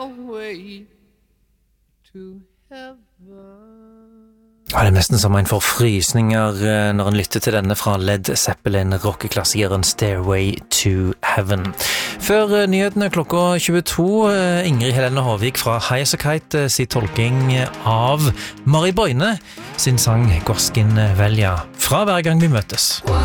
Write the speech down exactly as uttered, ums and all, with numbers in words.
Stairway to heaven. Ja, det er nesten som en får frysninger eh, når en lytter til denne fra Led Zeppelin, rockeklassikeren Stairway to Heaven. Før eh, nyhetene klokka tjueto, eh, Ingrid Helene Håvik fra High As A Kite eh, sin tolking av Mari Boine sin sang Gorskin Velja fra Hver gang vi møtes.